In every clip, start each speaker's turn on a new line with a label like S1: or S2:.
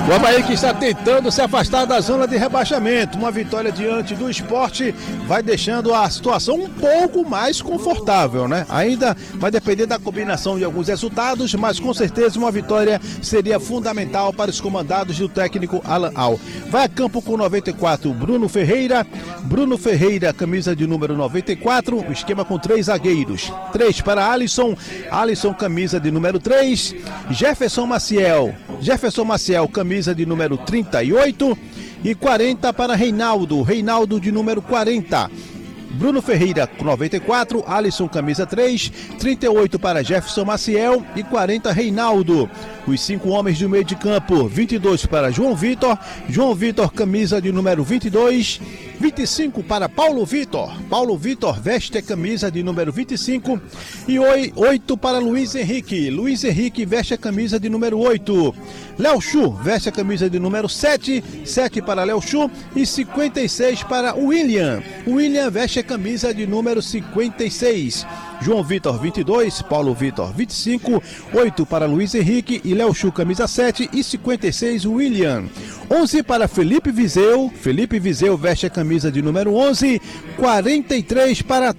S1: O Avaí que está tentando se afastar da zona de rebaixamento. Uma vitória diante do Sport vai deixando a situação um pouco mais confortável, né? Ainda vai depender da combinação de alguns resultados, mas com certeza uma vitória seria fundamental para os comandados do técnico Alan Al. Vai a campo com 94, Bruno Ferreira, camisa de número 94, o esquema com 3 zagueiros. 3 para Alisson, camisa de número 3, Jefferson Maciel, camisa de número 38 e 40 para Reinaldo de número 40. Bruno Ferreira, 94, Alisson, camisa 3, 38 para Jefferson Maciel e 40 Reinaldo. Os 5 homens do meio de campo, 22 para João Vitor, camisa de número 22, 25 para Paulo Vitor veste a camisa de número 25 e 8 para Luiz Henrique veste a camisa de número 8. Léo Chu veste a camisa de número 7 para Léo Chu e 56 para William veste a camisa de número 56. João Vitor 22, Paulo Vitor 25, 8 para Luiz Henrique e Léo Chu camisa 7 e 56 William. 11 para Felipe Viseu veste a camisa de número 11, 43 para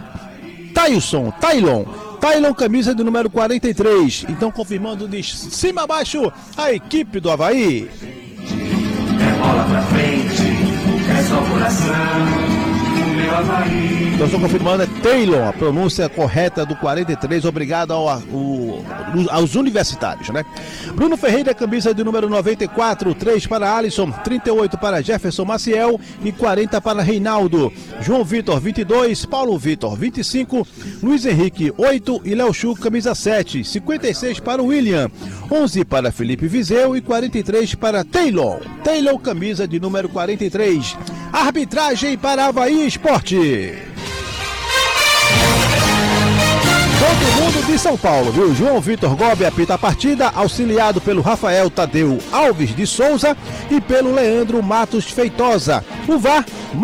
S1: Tailon, camisa de número 43. Então confirmando de cima a baixo a equipe do Avaí.
S2: É bola pra frente, é só coração.
S1: Então estou confirmando, é Taylor, a pronúncia correta do 43, obrigado aos universitários, né? Bruno Ferreira, camisa de número 94, 3 para Alisson, 38 para Jefferson Maciel e 40 para Reinaldo. João Vitor, 22, Paulo Vitor, 25, Luiz Henrique, 8 e Léo Chu, camisa 7, 56 para William, 11 para Felipe Viseu e 43 para Taylor, camisa de número 43. Arbitragem para Avaí Esporte. Todo mundo de São Paulo, viu? João Vitor Gobi apita a partida, auxiliado pelo Rafael Tadeu Alves de Souza e pelo Leandro Matos Feitosa. O VAR